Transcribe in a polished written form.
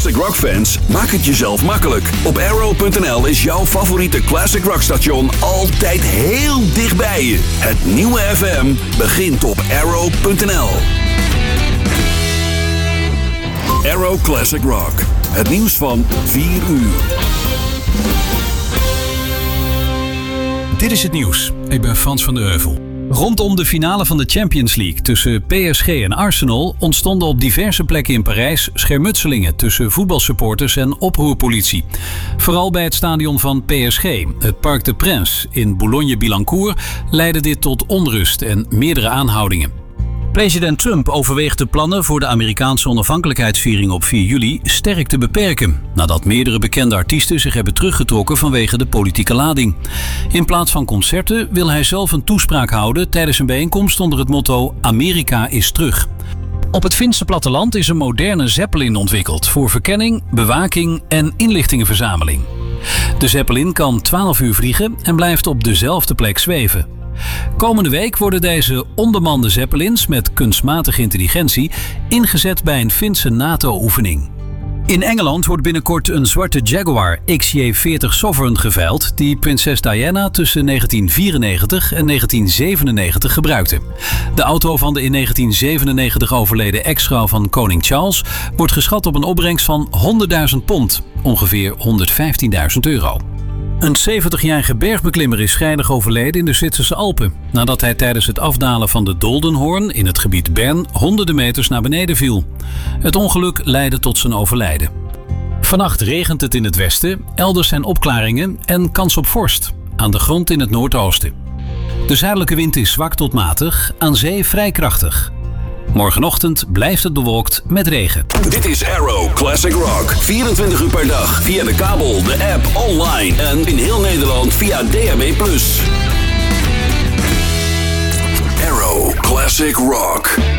Classic Rock fans, maak het jezelf makkelijk. Op Arrow.nl is jouw favoriete Classic Rock station altijd heel dichtbij je. Het nieuwe FM begint op Arrow.nl. Arrow Classic Rock. Het nieuws van 4 uur. Dit is het nieuws. Ik ben Frans van de Heuvel. Rondom de finale van de Champions League tussen PSG en Arsenal ontstonden op diverse plekken in Parijs schermutselingen tussen voetbalsupporters en oproerpolitie. Vooral bij het stadion van PSG, het Parc des Princes in Boulogne-Billancourt, leidde dit tot onrust en meerdere aanhoudingen. President Trump overweegt de plannen voor de Amerikaanse onafhankelijkheidsviering op 4 juli sterk te beperken, nadat meerdere bekende artiesten zich hebben teruggetrokken vanwege de politieke lading. In plaats van concerten wil hij zelf een toespraak houden tijdens een bijeenkomst onder het motto Amerika is terug. Op het Finse platteland is een moderne Zeppelin ontwikkeld voor verkenning, bewaking en inlichtingenverzameling. De Zeppelin kan 12 uur vliegen en blijft op dezelfde plek zweven. Komende week worden deze onbemande Zeppelins met kunstmatige intelligentie ingezet bij een Finse NATO-oefening. In Engeland wordt binnenkort een zwarte Jaguar XJ40 Sovereign geveild die prinses Diana tussen 1994 en 1997 gebruikte. De auto van de in 1997 overleden ex-vrouw van koning Charles wordt geschat op een opbrengst van £100.000, ongeveer €115.000. Een 70-jarige bergbeklimmer is vrijdag overleden in de Zwitserse Alpen, nadat hij tijdens het afdalen van de Doldenhoorn in het gebied Bern honderden meters naar beneden viel. Het ongeluk leidde tot zijn overlijden. Vannacht regent het in het westen, elders zijn opklaringen en kans op vorst, aan de grond in het noordoosten. De zuidelijke wind is zwak tot matig, aan zee vrij krachtig. Morgenochtend blijft het bewolkt met regen. Dit is Arrow Classic Rock. 24 uur per dag via de kabel, de app, online en in heel Nederland via DAB+. Arrow Classic Rock.